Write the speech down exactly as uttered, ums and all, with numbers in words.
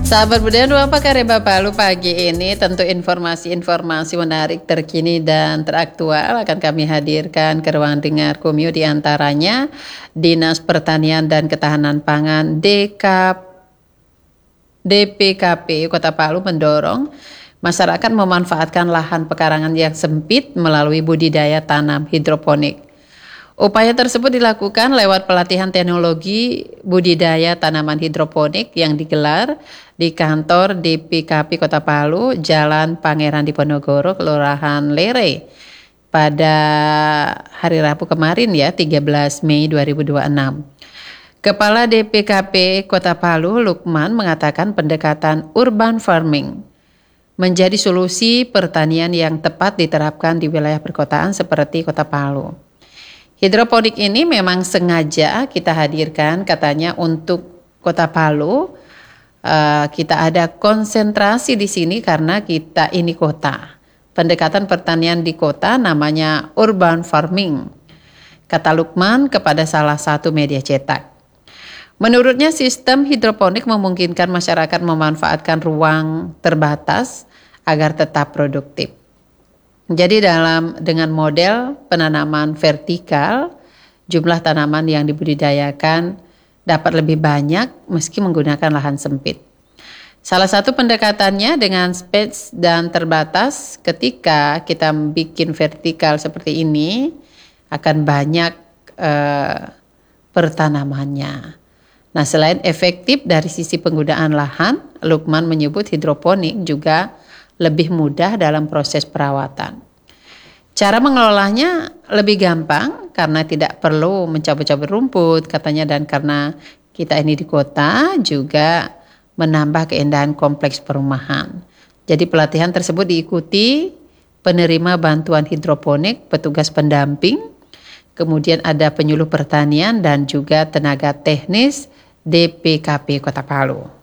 Sahabat Budaya Dua Pakar Reba Palu, pagi ini tentu informasi-informasi menarik, terkini dan teraktual akan kami hadirkan ke ruang dengar Kumio, di antaranya Dinas Pertanian dan Ketahanan Pangan D P K P Kota Palu mendorong masyarakat memanfaatkan lahan pekarangan yang sempit melalui budidaya tanam hidroponik. Upaya tersebut dilakukan lewat pelatihan teknologi budidaya tanaman hidroponik yang digelar di kantor D P K P Kota Palu, Jalan Pangeran Diponegoro, Kelurahan Lere, pada hari Rabu kemarin ya, tiga belas Mei dua ribu dua puluh enam. Kepala D P K P Kota Palu, Lukman, mengatakan pendekatan urban farming menjadi solusi pertanian yang tepat diterapkan di wilayah perkotaan seperti Kota Palu. Hidroponik ini memang sengaja kita hadirkan katanya untuk Kota Palu. Uh, kita ada konsentrasi di sini karena kita ini kota. Pendekatan pertanian di kota namanya urban farming, kata Lukman kepada salah satu media cetak. Menurutnya sistem hidroponik memungkinkan masyarakat memanfaatkan ruang terbatas agar tetap produktif. Jadi dalam dengan model penanaman vertikal, jumlah tanaman yang dibudidayakan dapat lebih banyak meski menggunakan lahan sempit. Salah satu pendekatannya dengan space dan terbatas. Ketika kita bikin vertikal seperti ini, akan banyak eh, pertanamannya. Nah, selain efektif dari sisi penggunaan lahan, Lukman menyebut hidroponik juga lebih mudah dalam proses perawatan. Cara mengelolanya lebih gampang karena tidak perlu mencabut-cabut rumput katanya, dan karena kita ini di kota juga menambah keindahan kompleks perumahan. Jadi pelatihan tersebut diikuti penerima bantuan hidroponik, petugas pendamping, kemudian ada penyuluh pertanian dan juga tenaga teknis D P K P Kota Palu.